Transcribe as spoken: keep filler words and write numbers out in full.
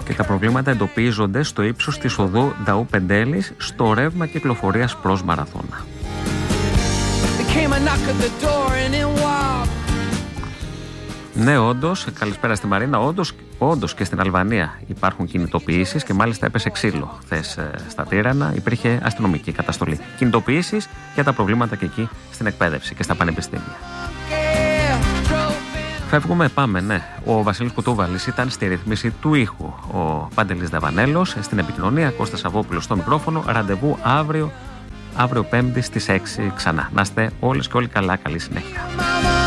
Και τα προβλήματα εντοπίζονται στο ύψος της οδού Νταού Πεντέλης, στο ρεύμα κυκλοφορίας προς Μαραθώνα. Ναι, όντως, καλησπέρα στη Μαρίνα. Όντως, όντως και στην Αλβανία υπάρχουν κινητοποιήσεις και μάλιστα έπεσε ξύλο χθες στα Τύρανα. Υπήρχε αστυνομική καταστολή. Κινητοποιήσεις για τα προβλήματα και εκεί στην εκπαίδευση και στα πανεπιστήμια. Φεύγουμε, πάμε, ναι. Ο Βασίλης Κουτούβαλης ήταν στη ρύθμιση του ήχου. Ο Παντελής Δαβανέλος στην επικοινωνία, Κώστας Σαββόπουλος στο μικρόφωνο. Ραντεβού αύριο, αύριο Πέμπτη στις έξι ξανά. Να είστε όλες και όλοι καλά. Καλή συνέχεια.